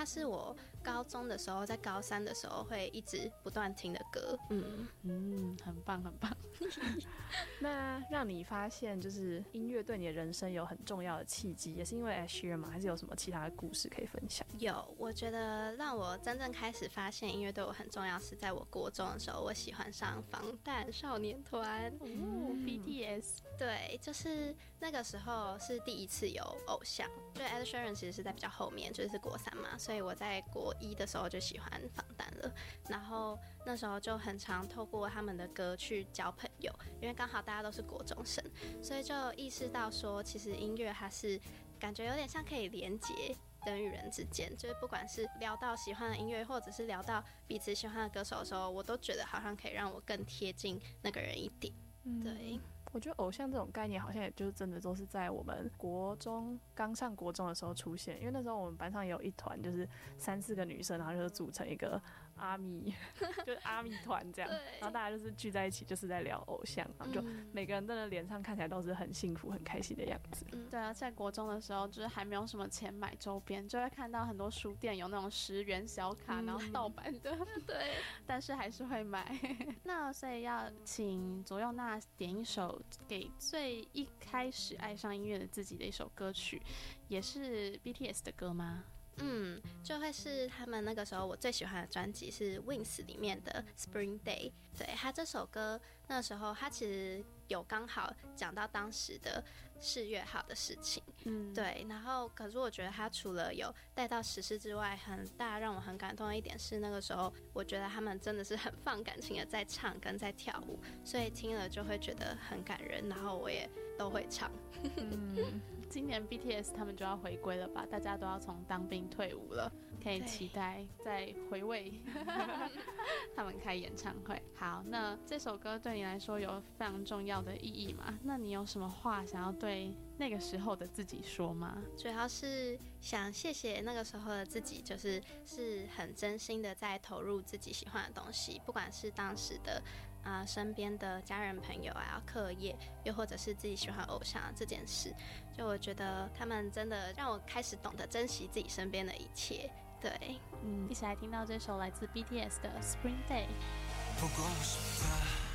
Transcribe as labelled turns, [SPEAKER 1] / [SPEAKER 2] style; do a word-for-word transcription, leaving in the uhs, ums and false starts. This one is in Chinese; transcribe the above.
[SPEAKER 1] 它是我高中的时候，在高三的时候会一直不断听的歌。嗯
[SPEAKER 2] 嗯，很棒很棒。那让你发现就是音乐对你的人生有很重要的契机，也是因为 Ed Sheeran 吗？还是有什么其他的故事可以分享？
[SPEAKER 1] 有，我觉得让我真正开始发现音乐对我很重要是在我国中的时候，我喜欢上防弹少年团。
[SPEAKER 2] 哦
[SPEAKER 3] B T S。
[SPEAKER 1] 对，就是那个时候是第一次有偶像，就 Ed Sheeran 其实是在比较后面，就是国三嘛，所以我在国一的时候就喜欢防弹了，然后那时候就很常透过他们的歌去交朋友，因为刚好大家都是国中生，所以就意识到说其实音乐它是感觉有点像可以连结人与人之间，就是不管是聊到喜欢的音乐，或者是聊到彼此喜欢的歌手的时候，我都觉得好像可以让我更贴近那个人一点。
[SPEAKER 2] 嗯，
[SPEAKER 1] 对，
[SPEAKER 2] 我觉得偶像这种概念好像也就是真的都是在我们国中刚上国中的时候出现，因为那时候我们班上也有一团就是三四个女生，然后就是组成一个阿米就是阿米团这样，然后大家就是聚在一起就是在聊偶像，然后就每个人真的脸上看起来都是很幸福很开心的样子。
[SPEAKER 3] 嗯，对啊，在国中的时候就是还没有什么钱买周边，就会看到很多书店有那种十元小卡，
[SPEAKER 2] 嗯、
[SPEAKER 3] 然后盗版的
[SPEAKER 1] 对，
[SPEAKER 3] 但是还是会买。那所以要请左右娜点一首给最一开始爱上音乐的自己的一首歌曲，也是 B T S 的歌吗？
[SPEAKER 1] 嗯，就会是他们那个时候我最喜欢的专辑是 Wings 里面的 Spring Day。 对，他这首歌那时候他其实有刚好讲到当时的四月号的事情。嗯，对，然后可是我觉得他除了有带到时事之外，很大让我很感动的一点是那个时候我觉得他们真的是很放感情的在唱跟在跳舞，所以听了就会觉得很感人，然后我也都会唱。
[SPEAKER 3] 嗯，今年 B T S 他们就要回归了吧，大家都要从当兵退伍了，可以期待再回味他们开演唱会。好，那这首歌对你来说有非常重要的意义吗？那你有什么话想要对那个时候的自己说吗？
[SPEAKER 1] 主要是想谢谢那个时候的自己，就是是很真心的在投入自己喜欢的东西，不管是当时的啊、呃、身边的家人朋友啊、课业，又或者是自己喜欢偶像这件事，就我觉得他们真的让我开始懂得珍惜自己身边的一切。对，
[SPEAKER 3] 嗯，一起来听到这首来自 B T S 的 Spring Day。
[SPEAKER 4] 不过我是他